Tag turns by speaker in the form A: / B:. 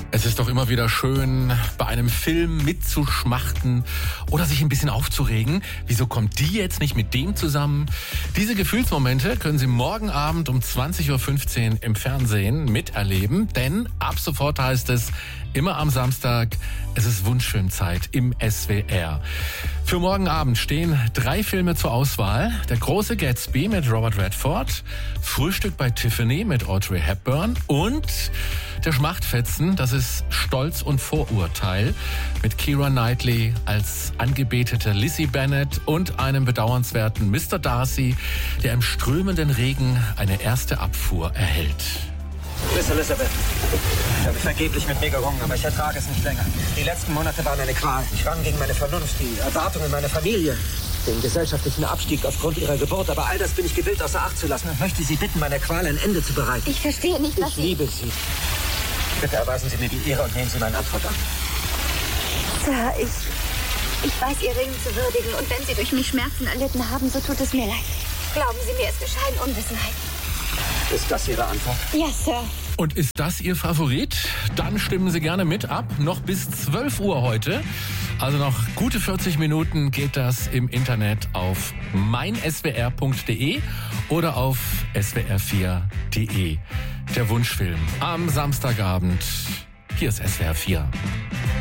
A: Es ist doch immer wieder schön, bei einem Film mitzuschmachten oder sich ein bisschen aufzuregen. Wieso kommt die jetzt nicht mit dem zusammen? Diese Gefühlsmomente können Sie morgen Abend um 20.15 Uhr im Fernsehen miterleben, denn ab sofort heißt es immer am Samstag, es ist Wunschfilmzeit im SWR. Für morgen Abend stehen 3 Filme zur Auswahl. Der große Gatsby mit Robert Redford, Frühstück bei Tiffany mit Audrey Hepburn und der Schmachtfetzen, das ist Stolz und Vorurteil mit Keira Knightley als angebetete Lizzie Bennet und einem bedauernswerten Mr. Darcy, der im strömenden Regen eine erste Abfuhr erhält.
B: Miss Elizabeth, ich habe vergeblich mit mir gerungen, aber ich ertrage es nicht länger. Die letzten Monate waren eine Qual. Ich rang gegen meine Vernunft, die Erwartungen meiner Familie, den gesellschaftlichen Abstieg aufgrund ihrer Geburt. Aber all das bin ich gewillt außer Acht zu lassen und möchte Sie bitten, meiner Qual ein Ende zu bereiten.
C: Ich verstehe nicht, was
B: Ich liebe Sie. Bitte erweisen Sie mir die Ehre und nehmen Sie meine Antwort an.
C: Sir, ich weiß, Ihr Ringen zu würdigen. Und wenn Sie durch mich Schmerzen erlitten haben, so tut es mir leid. Glauben Sie mir, es geschah in Unwissenheit.
B: Ist das Ihre Antwort?
C: Ja, Sir.
A: Und ist das Ihr Favorit? Dann stimmen Sie gerne mit ab. Noch bis 12 Uhr heute. Also noch gute 40 Minuten geht das im Internet auf meinswr.de oder auf swr4.de. Der Wunschfilm am Samstagabend. Hier ist SWR 4.